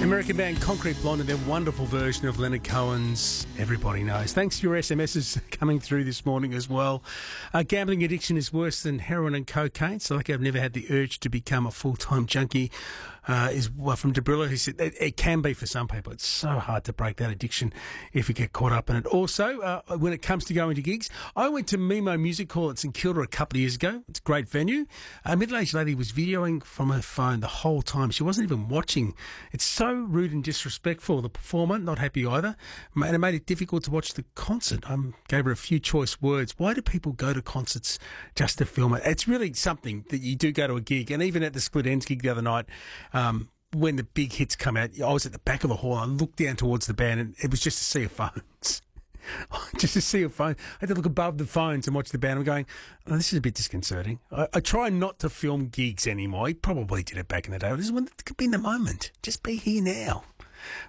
American band Concrete Blonde and their wonderful version of Leonard Cohen's Everybody Knows. Thanks for your SMSs coming through this morning as well. Gambling addiction is worse than heroin and cocaine, so like I've never had the urge to become a full-time junkie. Is from Debrilla, who said it can be for some people. It's so hard to break that addiction if you get caught up in it. Also, when it comes to going to gigs, I went to Mimo Music Hall at St Kilda a couple of years ago. It's a great venue. A middle-aged lady was videoing from her phone the whole time. She wasn't even watching. It's so rude and disrespectful. The performer, not happy either, and it made it difficult to watch the concert. I gave her a few choice words. Why do people go to concerts just to film it? It's really something that you do go to a gig, and even at the Split Ends gig the other night, when the big hits come out, I was at the back of the hall. I looked down towards the band, and it was just a sea of phones. Just a sea of phones. I had to look above the phones and watch the band. I'm going, oh, this is a bit disconcerting. I try not to film gigs anymore. I probably did it back in the day. This is when it could be in the moment. Just be here now.